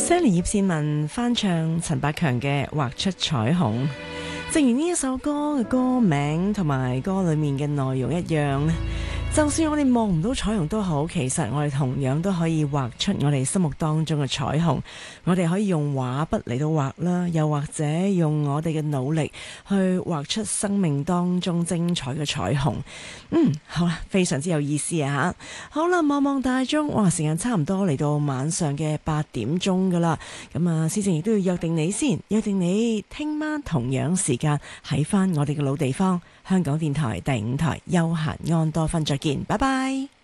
Sally 葉倩文翻唱陳百強嘅《畫出彩虹》，正如呢一首歌嘅歌名同埋歌裏面嘅內容一樣，就算我哋望唔到彩虹都好，其實我哋同樣都可以畫出我哋心目當中嘅彩虹。我哋可以用畫筆嚟到畫啦，又或者用我哋嘅努力去畫出生命當中精彩嘅彩虹。好啦，非常之有意思啊！好啦，望望大鐘，哇，時間差唔多嚟到晚上嘅8點鐘噶啦。咁啊，思靜亦都要約定你先，約定你聽晚同樣時間喺翻我哋嘅老地方，香港電台第5台休閒安多芬再見，拜拜。